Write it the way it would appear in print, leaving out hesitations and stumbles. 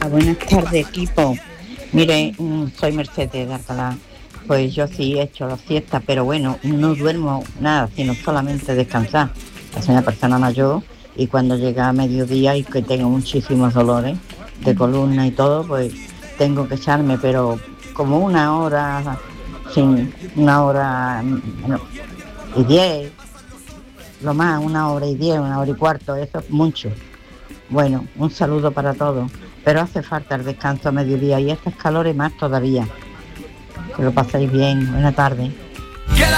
Buenas tardes, equipo. Mire, soy Mercedes de Alcalá. Pues yo sí he hecho la siesta, pero bueno, no duermo nada, sino solamente descansar. Soy una persona mayor y cuando llega a mediodía y que tengo muchísimos dolores de columna y todo, pues tengo que echarme, pero como una hora, sin una hora y 10, lo más, una hora y 10, una hora y cuarto, eso es mucho. Bueno, un saludo para todos, pero hace falta el descanso a mediodía y estas calores más todavía. Que lo paséis bien. Buena tarde.